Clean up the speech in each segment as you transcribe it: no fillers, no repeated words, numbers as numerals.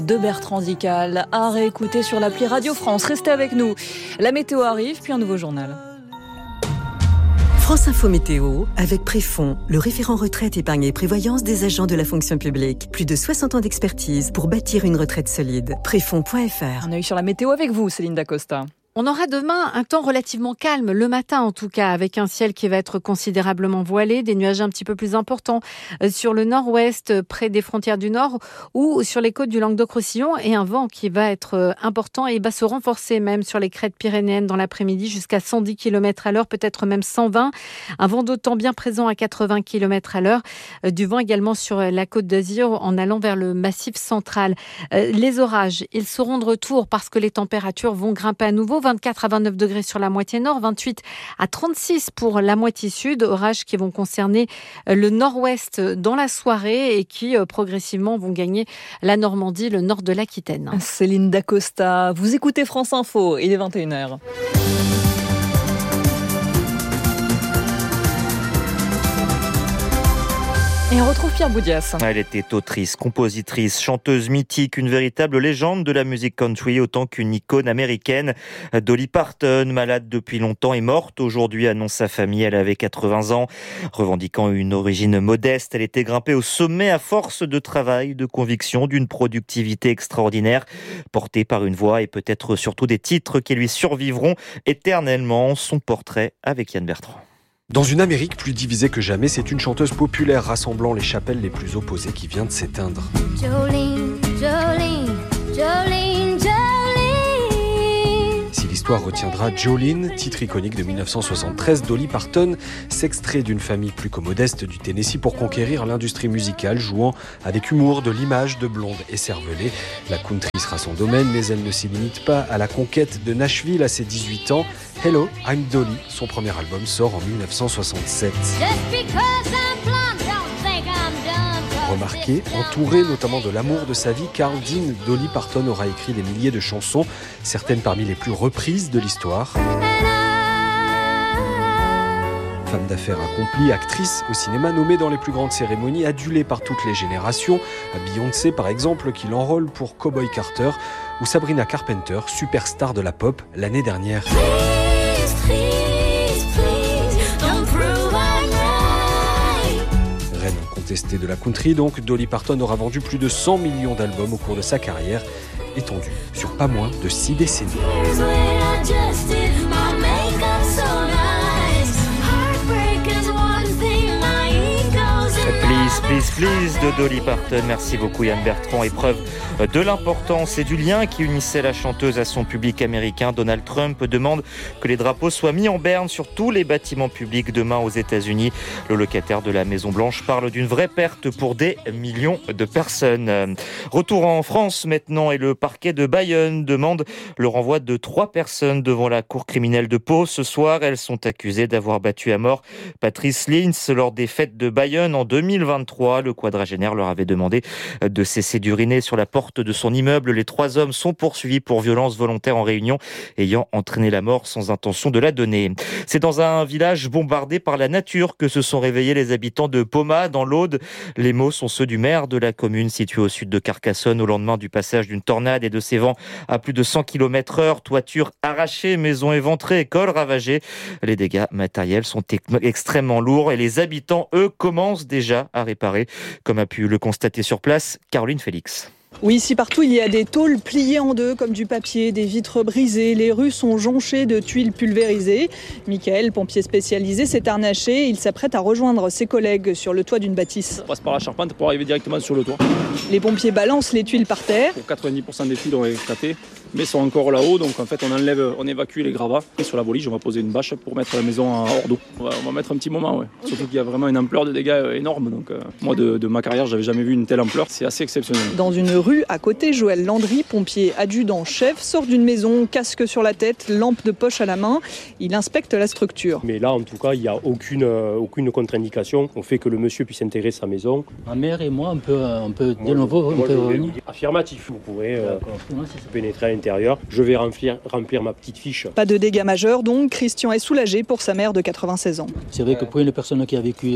De Bertrand Dical à réécouter sur l'appli Radio France. Restez avec nous. La météo arrive, puis un nouveau journal. France Info Météo avec Préfond, le référent retraite, épargne et prévoyance des agents de la fonction publique. Plus de 60 ans d'expertise pour bâtir une retraite solide. Préfond.fr. Un œil sur la météo avec vous, Céline Dacosta. On aura demain un temps relativement calme, le matin en tout cas, avec un ciel qui va être considérablement voilé, des nuages un petit peu plus importants sur le nord-ouest, près des frontières du nord, ou sur les côtes du Languedoc-Roussillon, et un vent qui va être important et va se renforcer même sur les crêtes pyrénéennes dans l'après-midi jusqu'à 110 km à l'heure, peut-être même 120. Un vent d'autant bien présent à 80 km à l'heure. Du vent également sur la côte d'Azur en allant vers le massif central. Les orages, ils seront de retour parce que les températures vont grimper à nouveau. 24 à 29 degrés sur la moitié nord, 28 à 36 pour la moitié sud. Orages qui vont concerner le nord-ouest dans la soirée et qui progressivement vont gagner la Normandie, le nord de l'Aquitaine. Céline Dacosta, vous écoutez France Info, il est 21h. Et on retrouve Pierre Boudias. Elle était autrice, compositrice, chanteuse mythique, une véritable légende de la musique country, autant qu'une icône américaine. Dolly Parton, malade depuis longtemps, est morte. Aujourd'hui, annonce sa famille, elle avait 80 ans. Revendiquant une origine modeste, elle était grimpée au sommet à force de travail, de conviction, d'une productivité extraordinaire, portée par une voix et peut-être surtout des titres qui lui survivront éternellement. Son portrait avec Yann Bertrand. Dans une Amérique plus divisée que jamais, c'est une chanteuse populaire rassemblant les chapelles les plus opposées qui vient de s'éteindre. Jolene, Jolene, Jolene, Jolene. Si l'histoire retiendra Jolene, titre iconique de 1973, Dolly Parton s'extrait d'une famille plus que modeste du Tennessee pour conquérir l'industrie musicale, jouant avec humour de l'image de blonde écervelée. La country sera son domaine, mais elle ne s'y limite pas à la conquête de Nashville à ses 18 ans. Hello, I'm Dolly, son premier album sort en 1967. Remarquée, entourée notamment de l'amour de sa vie, Carl Dean, Dolly Parton aura écrit des milliers de chansons, certaines parmi les plus reprises de l'histoire. Femme d'affaires accomplie, actrice au cinéma, nommée dans les plus grandes cérémonies, adulée par toutes les générations. Beyoncé par exemple, qui l'enrôle pour Cowboy Carter, ou Sabrina Carpenter, superstar de la pop l'année dernière. Reine incontestée de la country, donc, Dolly Parton aura vendu plus de 100 millions d'albums au cours de sa carrière, étendue sur pas moins de 6 décennies. Please, please, please de Dolly Parton. Merci beaucoup Yann Bertrand. Épreuve de l'importance et du lien qui unissait la chanteuse à son public américain. Donald Trump demande que les drapeaux soient mis en berne sur tous les bâtiments publics demain aux États-Unis. Le locataire de la Maison-Blanche parle d'une vraie perte pour des millions de personnes. Retour en France maintenant et le parquet de Bayonne demande le renvoi de 3 personnes devant la cour criminelle de Pau. Ce soir, elles sont accusées d'avoir battu à mort Patrice Lins lors des fêtes de Bayonne en 2023. Le quadragénaire leur avait demandé de cesser d'uriner sur la porte de son immeuble. Les 3 hommes sont poursuivis pour violence volontaire en réunion ayant entraîné la mort sans intention de la donner. C'est dans un village bombardé par la nature que se sont réveillés les habitants de Poma dans l'Aude. Les mots sont ceux du maire de la commune située au sud de Carcassonne au lendemain du passage d'une tornade et de ses vents à plus de 100 km/h. Toiture arrachée, maisons éventrées, écoles ravagées. Les dégâts matériels sont extrêmement lourds et les habitants, eux, commencent déjà à réparer, comme a pu le constater sur place Caroline Félix. Oui, ici partout il y a des tôles pliées en deux comme du papier, des vitres brisées, les rues sont jonchées de tuiles pulvérisées. Michael, pompier spécialisé, s'est harnaché, il s'apprête à rejoindre ses collègues sur le toit d'une bâtisse. On passe par la charpente pour arriver directement sur le toit. Les pompiers balancent les tuiles par terre. Pour 90% des tuiles ont éclaté, mais sont encore là-haut, donc en fait on évacue les gravats. Et sur la volige, on va poser une bâche pour mettre la maison hors d'eau. On va mettre un petit moment, ouais. Surtout qu'il y a vraiment une ampleur de dégâts énorme, donc moi de ma carrière, j'avais jamais vu une telle ampleur, c'est assez exceptionnel. Dans une rue à côté, Joël Landry, pompier adjudant-chef, sort d'une maison, casque sur la tête, lampe de poche à la main. Il inspecte la structure. Mais là, en tout cas, il n'y a aucune contre-indication au fait que le monsieur puisse intégrer sa maison. Ma mère et moi, on peut de nouveau revenir. Affirmatif, vous pourrez pénétrer à l'intérieur. Je vais remplir ma petite fiche. Pas de dégâts majeurs donc, Christian est soulagé pour sa mère de 96 ans. C'est vrai que pour une personne qui a vécu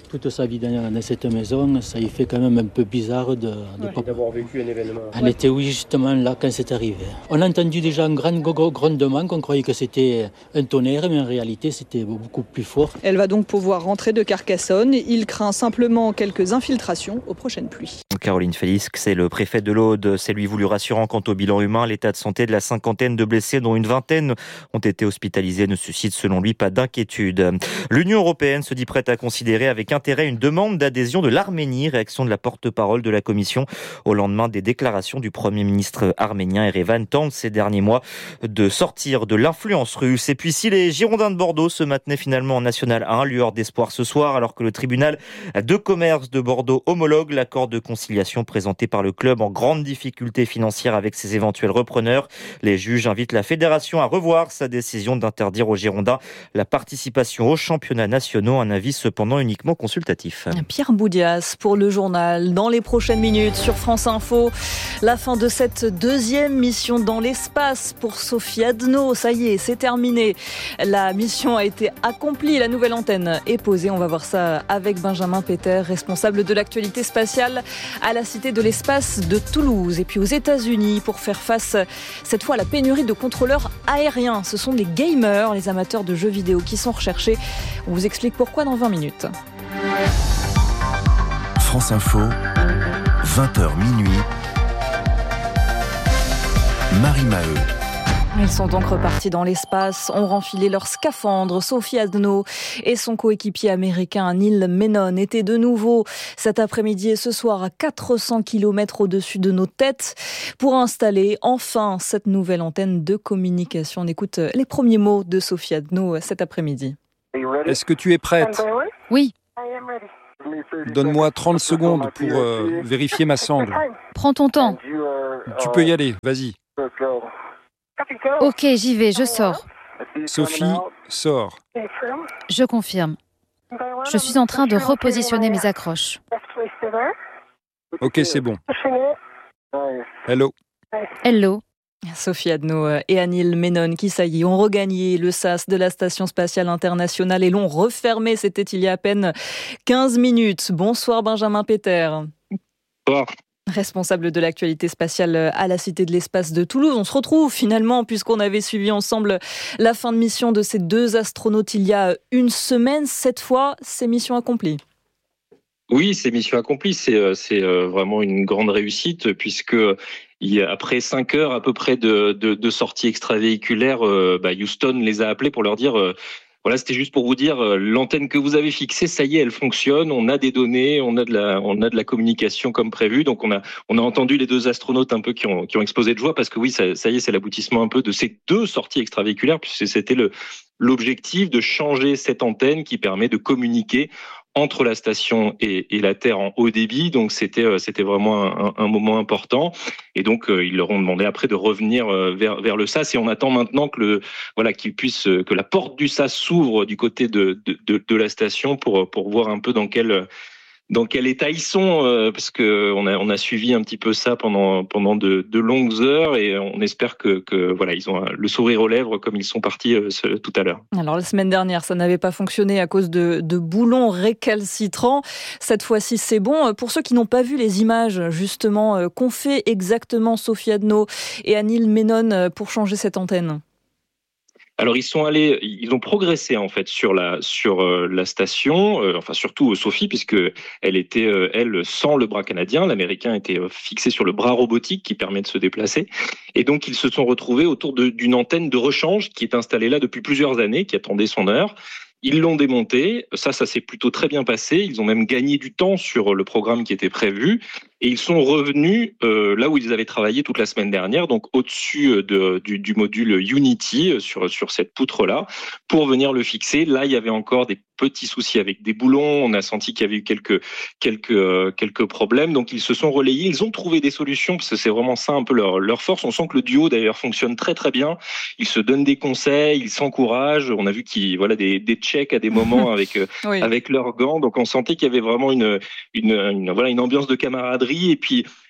toute sa vie dans cette maison, ça y fait quand même un peu bizarre d'avoir vécu un événement. On était justement là quand c'est arrivé. On a entendu déjà un grand grondement qu'on croyait que c'était un tonnerre, mais en réalité c'était beaucoup plus fort. Elle va donc pouvoir rentrer de Carcassonne. Il craint simplement quelques infiltrations aux prochaines pluies. Caroline Félix, c'est le préfet de l'Aude, s'est lui voulu rassurant quant au bilan humain. L'état de santé de la cinquantaine de blessés, dont une vingtaine ont été hospitalisés, ne suscite selon lui pas d'inquiétude. L'Union européenne se dit prête à considérer avec intérêt une demande d'adhésion de l'Arménie. Réaction de la porte-parole de la Commission au lendemain des déclarations du Premier ministre arménien. Erevan tente ces derniers mois de sortir de l'influence russe. Et puis si les Girondins de Bordeaux se maintenaient finalement en National 1, lueur d'espoir ce soir, alors que le tribunal de commerce de Bordeaux homologue l'accord de conciliation présenté par le club en grande difficulté financière avec ses éventuels repreneurs. Les juges invitent la fédération à revoir sa décision d'interdire aux Girondins la participation aux championnats nationaux. Un avis cependant uniquement consultatif. Pierre Boudias pour le journal. Dans les prochaines minutes sur France Info, la fin de cette deuxième mission dans l'espace pour Sophie Adno. Ça y est, c'est terminé. La mission a été accomplie. La nouvelle antenne est posée. On va voir ça avec Benjamin Péter, responsable de l'actualité spatiale à la Cité de l'Espace de Toulouse. Et puis aux États-Unis, pour faire face cette fois à la pénurie de contrôleurs aériens. Ce sont les gamers, les amateurs de jeux vidéo qui sont recherchés. On vous explique pourquoi dans 20 minutes. France Info, 20h minuit. Marie Maheu. Ils sont donc repartis dans l'espace, ont renfilé leur scaphandre. Sophie Adno et son coéquipier américain Neil Menon étaient de nouveau cet après-midi et ce soir à 400 km au-dessus de nos têtes pour installer enfin cette nouvelle antenne de communication. On écoute les premiers mots de Sophie Adno cet après-midi. Est-ce que tu es prête ? Oui. Donne-moi 30 secondes pour vérifier ma sangle. Prends ton temps. Tu peux y aller, vas-y. Ok, j'y vais, je sors. Sophie, sors. Je confirme. Je suis en train de repositionner mes accroches. Ok, c'est bon. Hello. Hello. Sophie Adno et Neil Menon qui, ça y est, ont regagné le sas de la Station Spatiale Internationale et l'ont refermé. C'était il y a à peine 15 minutes. Bonsoir Benjamin Péter. Bonsoir. Responsable de l'actualité spatiale à la Cité de l'Espace de Toulouse. On se retrouve finalement puisqu'on avait suivi ensemble la fin de mission de ces deux astronautes il y a une semaine. Cette fois, c'est mission accomplie. Oui, c'est mission accomplie. C'est vraiment une grande réussite puisque après 5 heures à peu près de sortie extravéhiculaire, Houston les a appelés pour leur dire... Voilà, c'était juste pour vous dire, l'antenne que vous avez fixée, ça y est, elle fonctionne. On a des données, on a de la communication comme prévu. Donc on a entendu les deux astronautes un peu qui ont explosé de joie parce que oui, ça y est, c'est l'aboutissement un peu de ces deux sorties extravéhiculaires puisque c'était l'objectif de changer cette antenne qui permet de communiquer entre la station et la Terre en haut débit. Donc c'était vraiment un moment important. Et donc ils leur ont demandé après de revenir vers le SAS. Et on attend maintenant que la porte du SAS s'ouvre du côté de la station pour voir un peu dans quel état ils sont, parce que on a suivi un petit peu ça pendant de longues heures et on espère que ils ont le sourire aux lèvres comme ils sont partis tout à l'heure. Alors la semaine dernière, ça n'avait pas fonctionné à cause de boulons récalcitrants. Cette fois-ci, c'est bon. Pour ceux qui n'ont pas vu les images, justement, qu'ont fait exactement Sophie Adno et Neil Menon pour changer cette antenne ? Alors ils ont progressé en fait sur la station, surtout Sophie puisque elle était sans le bras canadien, l'américain était fixé sur le bras robotique qui permet de se déplacer et donc ils se sont retrouvés autour d'une antenne de rechange qui est installée là depuis plusieurs années, qui attendait son heure. Ils l'ont démonté, ça s'est plutôt très bien passé, ils ont même gagné du temps sur le programme qui était prévu et ils sont revenus là où ils avaient travaillé toute la semaine dernière, donc au-dessus du module Unity sur cette poutre-là, pour venir le fixer. Là, il y avait encore des petits soucis avec des boulons, on a senti qu'il y avait eu quelques problèmes, donc ils se sont relayés, ils ont trouvé des solutions, parce que c'est vraiment ça un peu leur force. On sent que le duo d'ailleurs fonctionne très très bien, ils se donnent des conseils, ils s'encouragent, on a vu des checks à des moments avec leurs gants, donc on sentait qu'il y avait vraiment une ambiance de camaraderie, et puis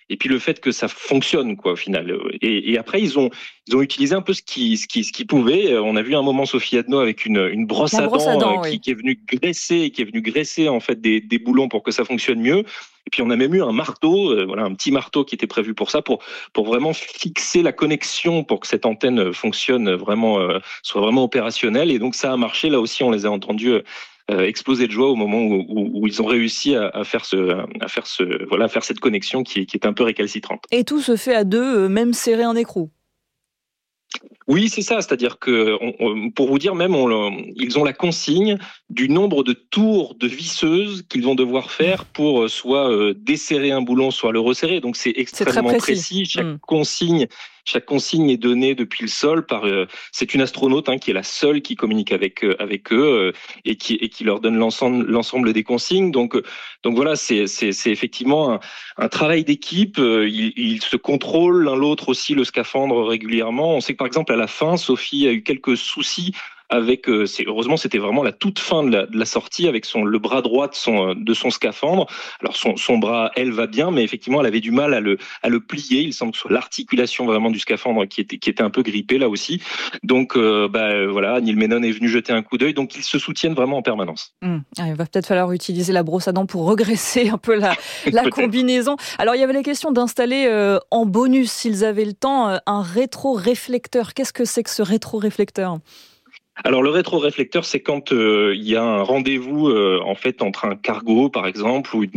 et puis le fait que ça fonctionne, quoi, au final. Et après, ils ont utilisé un peu ce qu'ils pouvaient. On a vu un moment Sophie Adno avec une brosse à dents qui est venue graisser en fait des boulons pour que ça fonctionne mieux. Et puis on a même eu un marteau, un petit marteau qui était prévu pour ça, pour vraiment fixer la connexion pour que cette antenne fonctionne vraiment, soit vraiment opérationnelle. Et donc ça a marché. Là aussi, on les a entendus exploser de joie au moment où ils ont réussi à faire cette connexion qui est un peu récalcitrante. Et tout se fait à deux, même serré en écrou. Oui, c'est ça. C'est-à-dire que, pour vous dire, même, ils ont la consigne du nombre de tours de visseuse qu'ils vont devoir faire pour soit desserrer un boulon, soit le resserrer. Donc, c'est extrêmement précis. Chaque consigne est donnée depuis le sol par. C'est une astronaute qui est la seule qui communique avec eux et qui leur donne l'ensemble des consignes. Donc voilà, c'est effectivement un travail d'équipe. Ils se contrôlent l'un l'autre aussi le scaphandre régulièrement. On sait que par exemple à la fin, Sophie a eu quelques soucis heureusement c'était vraiment la toute fin de la sortie avec le bras droit de son scaphandre. Alors son bras, elle, va bien, mais effectivement elle avait du mal à le plier. Il semble que ce soit l'articulation vraiment du scaphandre qui était un peu grippée là aussi. Donc voilà, Neil Menon est venu jeter un coup d'œil. Donc ils se soutiennent vraiment en permanence. Il va peut-être falloir utiliser la brosse à dents pour regresser un peu la combinaison. Alors il y avait la question d'installer en bonus, s'ils avaient le temps, un rétroréflecteur. Qu'est-ce que c'est que ce rétroréflecteur ? Alors le rétroréflecteur, c'est quand il y a un rendez-vous en fait entre un cargo par exemple ou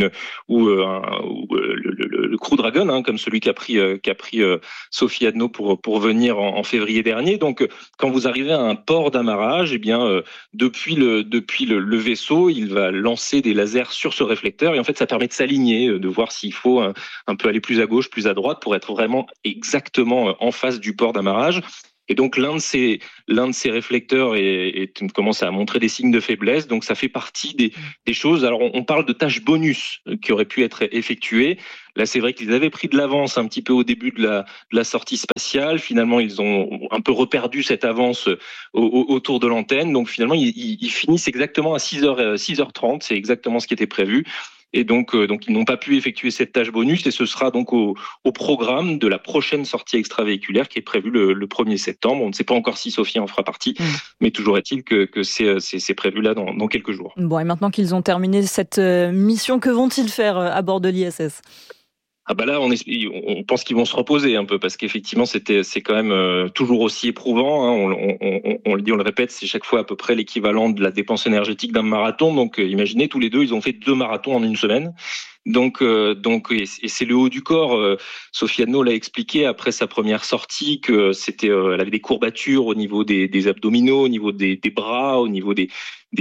le Crew Dragon, comme celui qu'a pris Sophie Adno pour venir en février dernier. Donc quand vous arrivez à un port d'amarrage, eh bien depuis le vaisseau, il va lancer des lasers sur ce réflecteur et en fait ça permet de s'aligner, de voir s'il faut un peu aller plus à gauche, plus à droite pour être vraiment exactement en face du port d'amarrage. Et donc l'un de ces réflecteurs commence à montrer des signes de faiblesse, donc ça fait partie des choses. Alors on parle de tâches bonus qui auraient pu être effectuées. Là c'est vrai qu'ils avaient pris de l'avance un petit peu au début de la sortie spatiale. Finalement ils ont un peu reperdu cette avance autour de l'antenne. Donc finalement ils finissent exactement à 6h30, c'est exactement ce qui était prévu. Et donc ils n'ont pas pu effectuer cette tâche bonus et ce sera donc au programme de la prochaine sortie extravéhiculaire qui est prévue le 1er septembre. On ne sait pas encore si Sophie en fera partie, mais toujours est-il que c'est prévu là dans quelques jours. Bon, et maintenant qu'ils ont terminé cette mission, que vont-ils faire à bord de l'ISS ? Là, on pense qu'ils vont se reposer un peu parce qu'effectivement, c'est quand même toujours aussi éprouvant. On le dit, on le répète, c'est chaque fois à peu près l'équivalent de la dépense énergétique d'un marathon. Donc, imaginez, tous les deux, ils ont fait 2 marathons en une semaine. Donc, et c'est le haut du corps. Sophie Adno l'a expliqué après sa première sortie que elle avait des courbatures au niveau des abdominaux, au niveau des bras, au niveau des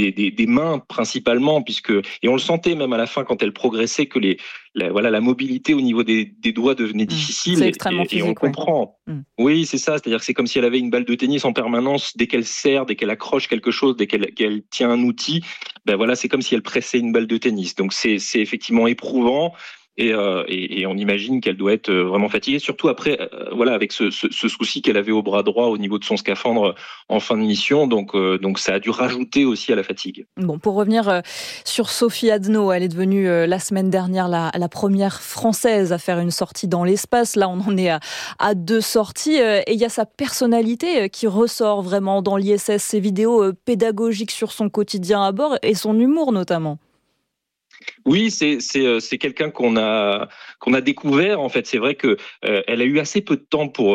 mains principalement, et on le sentait même à la fin quand elle progressait que la mobilité au niveau des doigts devenait difficile. C'est extrêmement physique. Et on comprend. Oui, c'est ça. C'est-à-dire que c'est comme si elle avait une balle de tennis en permanence. Dès qu'elle serre, dès qu'elle accroche quelque chose, dès qu'elle tient un outil, c'est comme si elle pressait une balle de tennis. Donc c'est effectivement éprouvant. Et on imagine qu'elle doit être vraiment fatiguée, surtout après, avec ce souci qu'elle avait au bras droit au niveau de son scaphandre en fin de mission. Donc ça a dû rajouter aussi à la fatigue. Bon, pour revenir sur Sophie Adno, elle est devenue la semaine dernière la première française à faire une sortie dans l'espace. Là, on en est à 2 sorties. Et il y a sa personnalité qui ressort vraiment dans l'ISS, ses vidéos pédagogiques sur son quotidien à bord et son humour notamment. Oui, c'est quelqu'un qu'on a découvert. En fait, c'est vrai que elle a eu assez peu de temps pour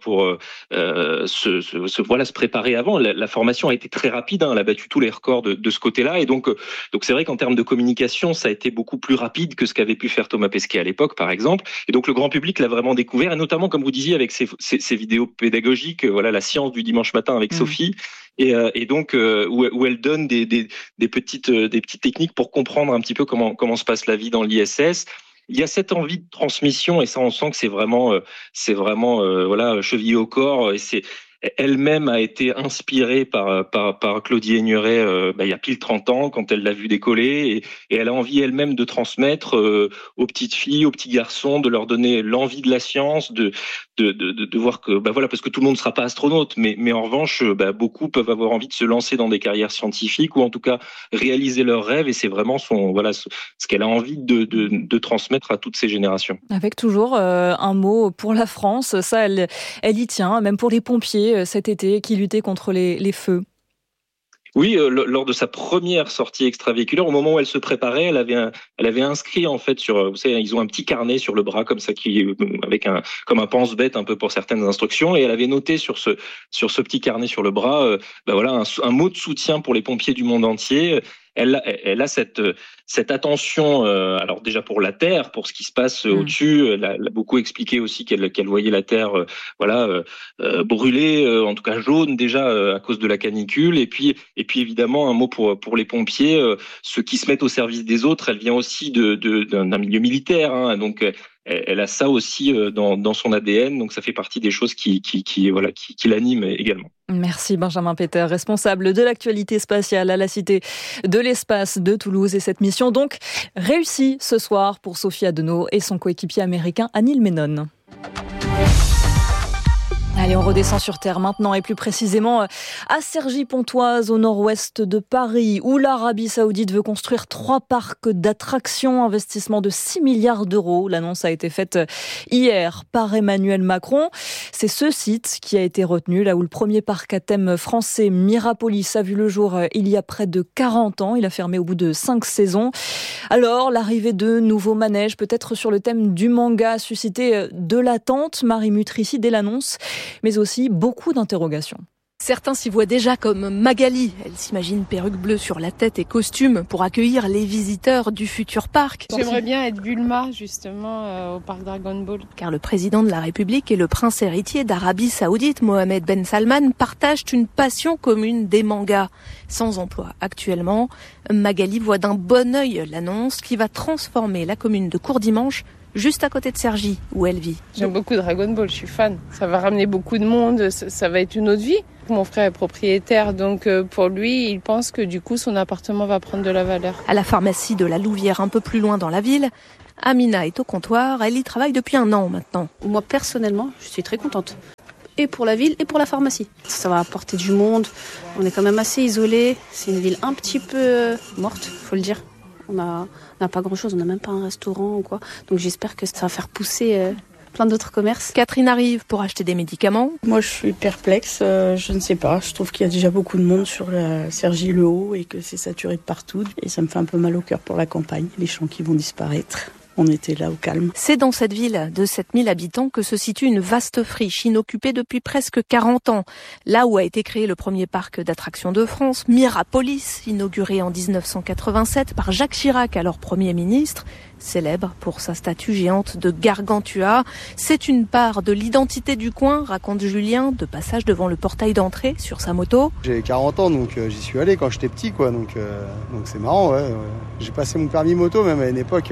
se préparer avant. La formation a été très rapide. Elle a battu tous les records de ce côté-là. Et donc c'est vrai qu'en termes de communication, ça a été beaucoup plus rapide que ce qu'avait pu faire Thomas Pesquet à l'époque, par exemple. Et donc le grand public l'a vraiment découvert, et notamment, comme vous disiez, avec ces vidéos pédagogiques. La science du dimanche matin avec Sophie. Et donc où elle donne des petites techniques pour comprendre un petit peu comment se passe la vie dans l'ISS. Il y a cette envie de transmission, et ça on sent que c'est vraiment chevillé au corps, et elle-même a été inspirée par Claudie Aigneret il y a pile 30 ans quand elle l'a vu décoller et elle a envie elle-même de transmettre aux petites filles, aux petits garçons, de leur donner l'envie de la science, de voir que parce que tout le monde ne sera pas astronaute, mais en revanche beaucoup peuvent avoir envie de se lancer dans des carrières scientifiques ou en tout cas réaliser leurs rêves et c'est vraiment ce qu'elle a envie de transmettre à toutes ces générations. Avec toujours un mot pour la France, ça elle y tient, même pour les pompiers cet été qui luttaient contre les feux. Oui, lors de sa première sortie extravéhiculaire, au moment où elle se préparait, elle avait inscrit en fait vous savez, ils ont un petit carnet sur le bras comme ça comme un pense-bête un peu pour certaines instructions, et elle avait noté sur ce petit carnet sur le bras, un mot de soutien pour les pompiers du monde entier. Elle a cette attention, alors déjà pour la Terre, pour ce qui se passe au-dessus. Elle a beaucoup expliqué aussi qu'elle voyait la Terre, brûler, en tout cas jaune déjà à cause de la canicule. Et puis évidemment un mot pour les pompiers, ceux qui se mettent au service des autres. Elle vient aussi d'un milieu militaire, hein, donc. Elle a ça aussi dans son ADN, donc ça fait partie des choses qui l'animent également. Merci Benjamin Peter, responsable de l'actualité spatiale à la Cité de l'Espace de Toulouse. Et cette mission donc réussie ce soir pour Sophie Adenau et son coéquipier américain Anil Menon. Allez, on redescend sur Terre maintenant et plus précisément à Cergy-Pontoise, au nord-ouest de Paris, où l'Arabie Saoudite veut construire 3 parcs d'attractions, investissement de 6 milliards d'euros. L'annonce a été faite hier par Emmanuel Macron. C'est ce site qui a été retenu, là où le premier parc à thème français, Mirapolis, a vu le jour il y a près de 40 ans. Il a fermé au bout de 5 saisons. Alors, l'arrivée de nouveaux manèges, peut-être sur le thème du manga, a suscité de l'attente, Marie Mutrici, dès l'annonce, mais aussi beaucoup d'interrogations. Certains s'y voient déjà comme Magali. Elle s'imagine perruque bleue sur la tête et costume pour accueillir les visiteurs du futur parc. J'aimerais bien être Bulma, justement, au parc Dragon Ball. Car le président de la République et le prince héritier d'Arabie Saoudite, Mohamed Ben Salman, partagent une passion commune des mangas. Sans emploi actuellement, Magali voit d'un bon œil l'annonce qui va transformer la commune de Courdimanche juste à côté de Cergy, où elle vit. J'aime beaucoup Dragon Ball, je suis fan. Ça va ramener beaucoup de monde, ça va être une autre vie. Mon frère est propriétaire, donc pour lui, il pense que du coup, son appartement va prendre de la valeur. À la pharmacie de la Louvière, un peu plus loin dans la ville, Amina est au comptoir. Elle y travaille depuis 1 an maintenant. Moi, personnellement, je suis très contente. Et pour la ville et pour la pharmacie. Ça va apporter du monde. On est quand même assez isolés. C'est une ville un petit peu morte, faut le dire. On n'a pas grand-chose, on n'a même pas un restaurant ou quoi. Donc j'espère que ça va faire pousser plein d'autres commerces. Catherine arrive pour acheter des médicaments. Moi je suis perplexe, je ne sais pas. Je trouve qu'il y a déjà beaucoup de monde sur la Cergy-le-Haut et que c'est saturé de partout. Et ça me fait un peu mal au cœur pour la campagne, les champs qui vont disparaître. On était là au calme. C'est dans cette ville de 7000 habitants que se situe une vaste friche inoccupée depuis presque 40 ans. Là où a été créé le premier parc d'attractions de France, Mirapolis, inauguré en 1987 par Jacques Chirac, alors Premier ministre, célèbre pour sa statue géante de Gargantua. C'est une part de l'identité du coin, raconte Julien, de passage devant le portail d'entrée sur sa moto. J'ai 40 ans, donc j'y suis allé quand j'étais petit, quoi. Donc c'est marrant, ouais. J'ai passé mon permis moto, même à une époque,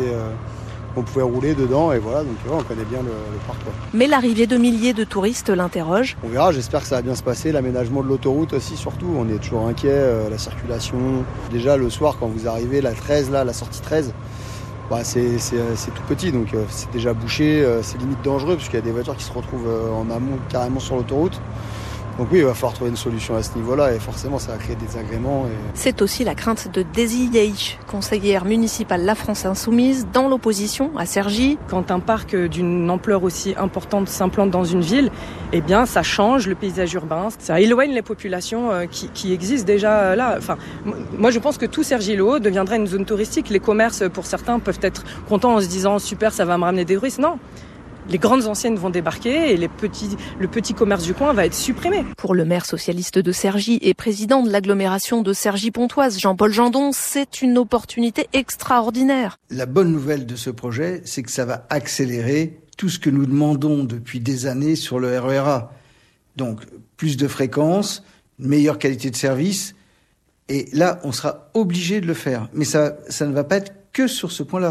on pouvait rouler dedans, et voilà, donc on connaît bien le parc, quoi. Mais l'arrivée de milliers de touristes l'interroge. On verra, j'espère que ça va bien se passer, l'aménagement de l'autoroute aussi, surtout. On est toujours inquiet, la circulation. Déjà, le soir, quand vous arrivez, la 13, là, la sortie 13, c'est tout petit, donc c'est déjà bouché, c'est limite dangereux parce qu'il y a des voitures qui se retrouvent en amont carrément sur l'autoroute. Donc oui, il va falloir trouver une solution à ce niveau-là et forcément ça va créer des désagréments. C'est aussi la crainte de Daisy Yeich, conseillère municipale La France Insoumise, dans l'opposition à Cergy. Quand un parc d'une ampleur aussi importante s'implante dans une ville, eh bien ça change le paysage urbain, ça éloigne les populations qui existent déjà là. Enfin, moi je pense que tout Cergy-le-Haut deviendra une zone touristique. Les commerces, pour certains, peuvent être contents en se disant super, ça va me ramener des touristes. Non. Les grandes anciennes vont débarquer et le petit commerce du coin va être supprimé. Pour le maire socialiste de Cergy et président de l'agglomération de Cergy-Pontoise, Jean-Paul Gendon, c'est une opportunité extraordinaire. La bonne nouvelle de ce projet, c'est que ça va accélérer tout ce que nous demandons depuis des années sur le RERA. Donc, plus de fréquences, une meilleure qualité de service. Et là, on sera obligé de le faire. Mais ça ne va pas être que sur ce point-là.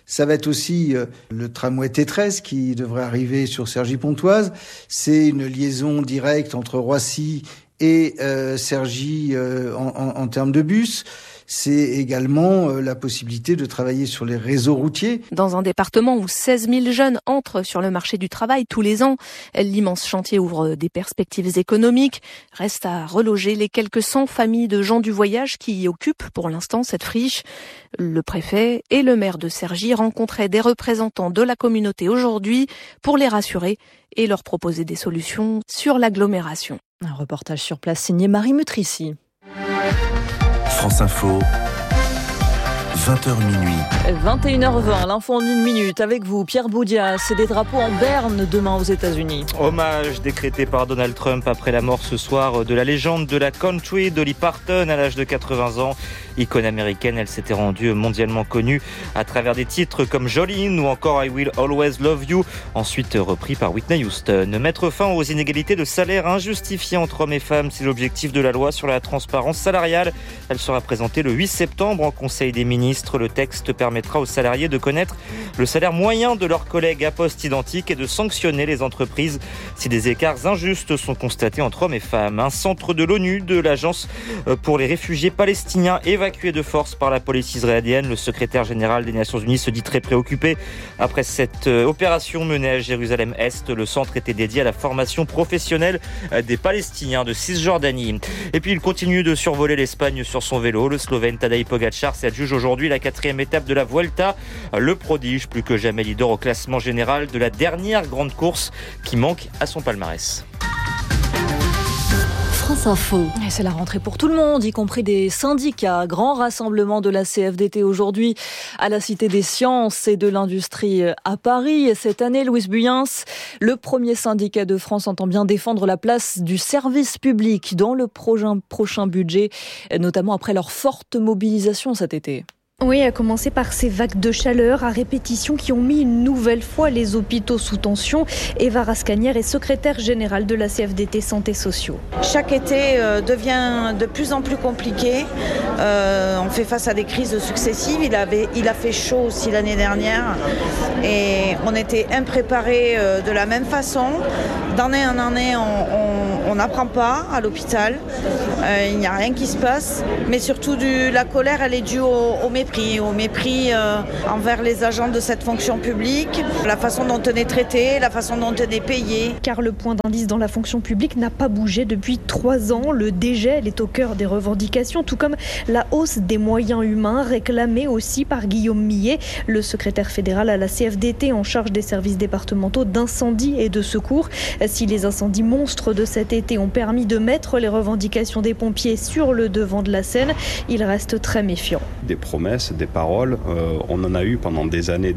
Ça va être aussi le tramway T13 qui devrait arriver sur Cergy-Pontoise. C'est une liaison directe entre Roissy et Cergy en termes de bus. C'est également la possibilité de travailler sur les réseaux routiers. Dans un département où 16 000 jeunes entrent sur le marché du travail tous les ans, l'immense chantier ouvre des perspectives économiques. Reste à reloger les quelques 100 familles de gens du voyage qui y occupent pour l'instant cette friche. Le préfet et le maire de Cergy rencontraient des représentants de la communauté aujourd'hui pour les rassurer et leur proposer des solutions sur l'agglomération. Un reportage sur place signé Marie Mutrici. France Info, 20h minuit. 21h20, l'info en une minute avec vous, Pierre Boudias. C'est des drapeaux en berne demain aux États-Unis. Hommage décrété par Donald Trump après la mort ce soir de la légende de la country, Dolly Parton, à l'âge de 80 ans. Icône américaine, elle s'était rendue mondialement connue à travers des titres comme Jolene ou encore I Will Always Love You, ensuite repris par Whitney Houston. Mettre fin aux inégalités de salaire injustifiées entre hommes et femmes, c'est l'objectif de la loi sur la transparence salariale. Elle sera présentée le 8 septembre en Conseil des ministres. Le texte permettra aux salariés de connaître le salaire moyen de leurs collègues à poste identique et de sanctionner les entreprises si des écarts injustes sont constatés entre hommes et femmes. Un centre de l'ONU, de l'Agence pour les réfugiés palestiniens évacué de force par la police israélienne. Le secrétaire général des Nations Unies se dit très préoccupé après cette opération menée à Jérusalem-Est. Le centre était dédié à la formation professionnelle des Palestiniens de Cisjordanie. Et puis il continue de survoler l'Espagne sur son vélo. Le Slovène Tadej Pogačar s'adjuge aujourd'hui la 4e étape de la Vuelta. Le prodige, plus que jamais leader au classement général de la dernière grande course qui manque à son palmarès. France Info. Et c'est la rentrée pour tout le monde, y compris des syndicats. Grand rassemblement de la CFDT aujourd'hui à la Cité des Sciences et de l'Industrie à Paris. Et cette année, Louise Buyens, le premier syndicat de France, entend bien défendre la place du service public dans le prochain budget, notamment après leur forte mobilisation cet été. Oui, à commencer par ces vagues de chaleur à répétition qui ont mis une nouvelle fois les hôpitaux sous tension. Eva Rascanière est secrétaire générale de la CFDT Santé Sociaux. Chaque été devient de plus en plus compliqué. On fait face à des crises successives. Il a fait chaud aussi l'année dernière et on était impréparés de la même façon. D'année en année, on n'apprend pas à l'hôpital. Il n'y a rien qui se passe. Mais surtout, la colère, elle est due au mépris envers les agents de cette fonction publique, la façon dont on est traité, la façon dont on est payé. Car le point d'indice dans la fonction publique n'a pas bougé depuis 3 ans. Le dégel est au cœur des revendications, tout comme la hausse des moyens humains, réclamée aussi par Guillaume Millet, le secrétaire fédéral à la CFDT en charge des services départementaux d'incendie et de secours. Si les incendies monstres de cet été ont permis de mettre les revendications des pompiers sur le devant de la scène, il reste très méfiant. Des promesses, des paroles, on en a eu pendant des années,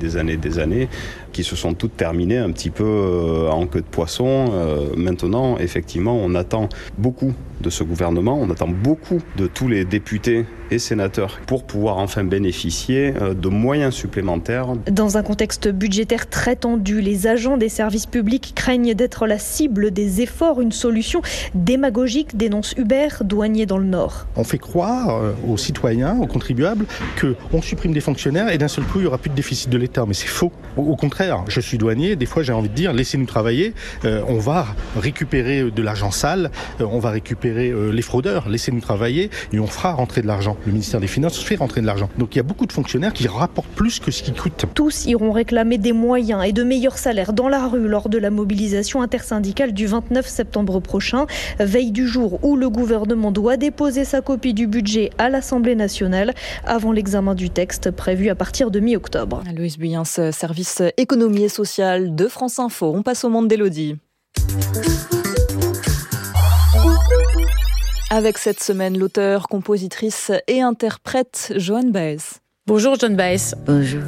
qui se sont toutes terminées un petit peu en queue de poisson. Maintenant, effectivement, on attend beaucoup de ce gouvernement, on attend beaucoup de tous les députés et sénateurs pour pouvoir enfin bénéficier de moyens supplémentaires. Dans un contexte budgétaire très tendu, les agents des services publics craignent d'être la cible des efforts. Une solution démagogique, dénonce Hubert, douanier dans le Nord. On fait croire aux citoyens, aux contribuables, qu'on supprime des fonctionnaires et d'un seul coup, il n'y aura plus de déficit de l'État. Mais c'est faux. Au contraire, je suis douanier, des fois j'ai envie de dire, laissez-nous travailler, on va récupérer de l'argent sale, on va récupérer les fraudeurs, laissez-nous travailler et on fera rentrer de l'argent. Le ministère des Finances fait rentrer de l'argent. Donc il y a beaucoup de fonctionnaires qui rapportent plus que ce qu'ils coûtent. Tous iront réclamer des moyens et de meilleurs salaires dans la rue lors de la mobilisation intersyndicale du 29 septembre prochain. Veille du jour où le gouvernement doit déposer sa copie du budget à l'Assemblée nationale avant l'examen du texte prévu à partir de mi-octobre. Louise Buyens, service économie et sociale de France Info. On passe au monde d'Élodie. Avec cette semaine, l'auteure, compositrice et interprète Joan Baez. Bonjour Joan Baez. Bonjour.